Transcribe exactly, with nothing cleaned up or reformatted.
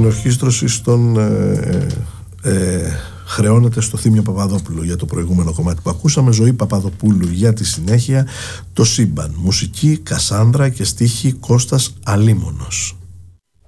ενορχήστρωση στον ε, ε, χρεώνεται στο Θήμιο Παπαδόπουλο για το προηγούμενο κομμάτι που ακούσαμε. Ζωή Παπαδοπούλου για τη συνέχεια. Το σύμπαν. Μουσική Κασάνδρα και στίχη Κώστας Αλίμονος.